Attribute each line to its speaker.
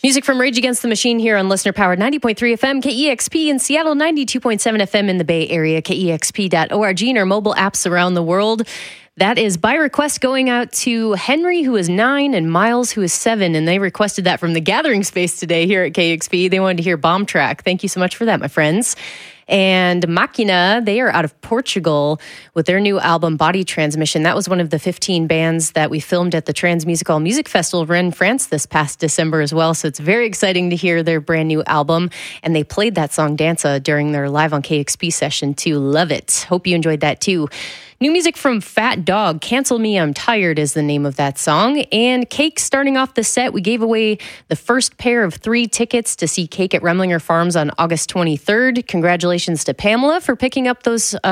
Speaker 1: Music from Rage Against the Machine here on Listener Powered 90.3 FM, KEXP in Seattle, 92.7 FM in the Bay Area, KEXP.org, and our mobile apps around the world. That is by request going out to Henry, who is 9, and Miles, who is 7, and they requested that from the gathering space today here at KEXP. They wanted to hear Bomb Track. Thank you so much for that, my friends. And Machina, they are out of Portugal with their new album, Body Transmission. That was one of the 15 bands that we filmed at the Transmusical Music Festival in France this past December as well. So it's very exciting to hear their brand new album. And they played that song, Danza, during their Live on KEXP session too. Love it. Hope you enjoyed that too. New music from Fat Dog, Cancel Me, I'm Tired is the name of that song. And Cake starting off the set. We gave away the first pair of 3 tickets to see Cake at Remlinger Farms on August 23rd. Congratulations to Pamela for picking up those